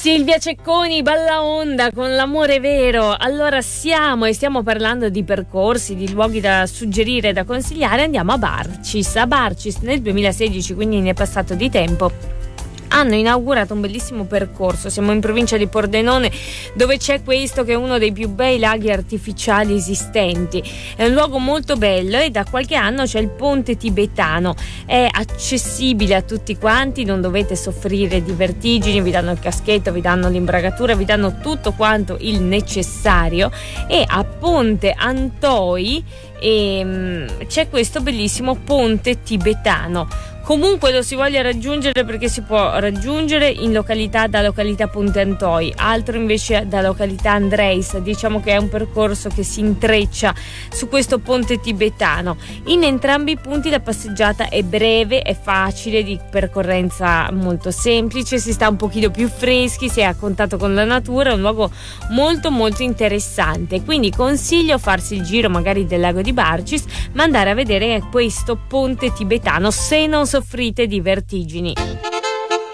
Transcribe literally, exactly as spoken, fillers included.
Silvia Cecconi, Balla Onda con l'amore vero. Allora siamo e stiamo parlando di percorsi, di luoghi da suggerire, da consigliare. Andiamo a Barcis. A Barcis nel duemilasedici, quindi ne è passato di tempo, hanno inaugurato un bellissimo percorso. Siamo in provincia di Pordenone, dove c'è questo che è uno dei più bei laghi artificiali esistenti. È un luogo molto bello e da qualche anno c'è il ponte tibetano. È accessibile a tutti quanti, non dovete soffrire di vertigini, vi danno il caschetto, vi danno l'imbragatura, vi danno tutto quanto il necessario. E a Ponte Antoi ehm, c'è questo bellissimo ponte tibetano. Comunque lo si voglia raggiungere, perché si può raggiungere in località da località Ponte Antoi, altro invece da località Andreis. Diciamo che è un percorso che si intreccia su questo ponte tibetano. In entrambi i punti la passeggiata è breve, è facile, di percorrenza molto semplice, si sta un pochino più freschi, si è a contatto con la natura, è un luogo molto molto interessante. Quindi consiglio farsi il giro magari del lago di Barcis, ma andare a vedere questo ponte tibetano se non soffrite di vertigini.